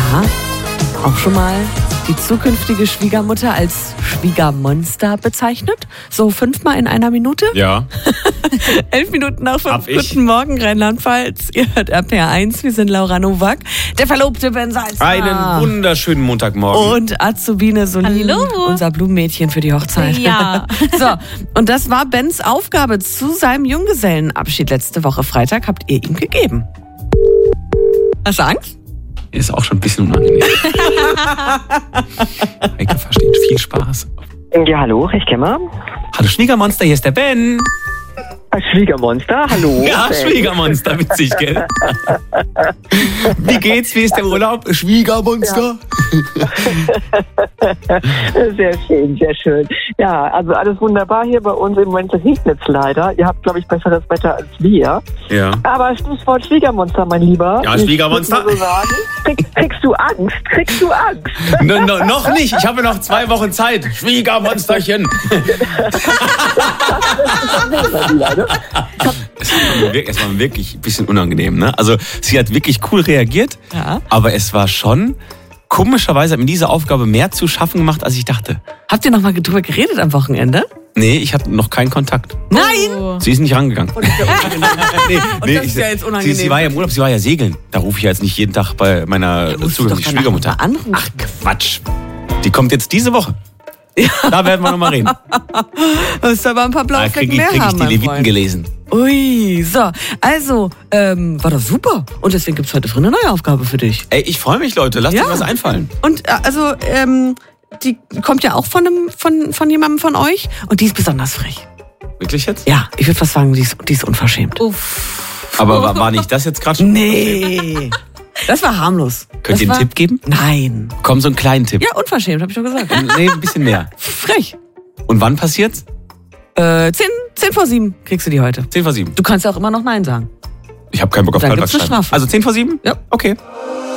Aha. Auch schon mal die zukünftige Schwiegermutter als Schwiegermonster bezeichnet? So 5-mal in einer Minute? Ja. 11 Minuten nach 5. Guten Morgen, Rheinland-Pfalz. Ihr hört RPR1, wir sind Laura Nowak, der Verlobte Ben Salzner. Einen wunderschönen Montagmorgen. Und Azubine Solin, unser Blumenmädchen für die Hochzeit. Ja. So, und das war Bens Aufgabe zu seinem Junggesellenabschied letzte Woche Freitag. Habt ihr ihm gegeben? Hast du Angst? Ist auch schon ein bisschen unangenehm. Heike versteht viel Spaß. Ja, hallo, ich kenne. Hallo Schwiegermonster, hier ist der Ben. Schwiegermonster, hallo. Ja, Schwiegermonster, witzig, gell? Wie geht's? Wie ist der Urlaub? Schwiegermonster? Sehr schön, sehr schön. Ja, also alles wunderbar hier bei uns. Im Moment regnet es leider. Ihr habt, glaube ich, besseres Wetter als wir. Ja. Aber Stichwort Schwiegermonster, mein Lieber. Ja, Schwiegermonster. Ich würd mal so sagen, kriegst du Angst? Kriegst du Angst? Noch nicht. Ich habe noch 2 Wochen Zeit. Schwiegermonsterchen. Es war wirklich ein bisschen unangenehm, ne? Also sie hat wirklich cool reagiert, Ja. aber es war schon, komischerweise hat mir diese Aufgabe mehr zu schaffen gemacht, als ich dachte. Habt ihr noch mal drüber geredet am Wochenende? Nee, ich hatte noch keinen Kontakt. Nein! Sie ist nicht rangegangen. das ist ja jetzt unangenehm. Sie war ja im Urlaub, sie war ja segeln. Da rufe ich ja jetzt nicht jeden Tag bei meiner zukünftigen Schwiegermutter. Anrufen. Ach Quatsch. Die kommt jetzt diese Woche. Da werden wir nochmal reden. Du musst aber ein paar blaue Da Flecken krieg mehr ich haben, die mein Leviten Freund. gelesen. Ui, so. Also, war das super. Und deswegen gibt's heute früh eine neue Aufgabe für dich. Ey, ich freue mich, Leute. Lasst Ja. euch was einfallen. Und also, die kommt ja auch von jemandem von euch. Und die ist besonders frech. Wirklich jetzt? Ja, ich würde fast sagen, die ist unverschämt. Aber war nicht das jetzt gerade schon? Nee. Das war harmlos. Könnt ihr Das einen Tipp geben? Nein. Komm, so einen kleinen Tipp. Ja, unverschämt, habe ich doch gesagt. Nee, ein bisschen mehr. Frech. Und wann passiert's? 10 vor 7 kriegst du die heute. 10 vor 7. Du kannst ja auch immer noch Nein sagen. Ich habe keinen Bock auf Dann Kaltwachs gibt's eine schreiben. Strafe. Also 10 vor 7? Ja. Okay.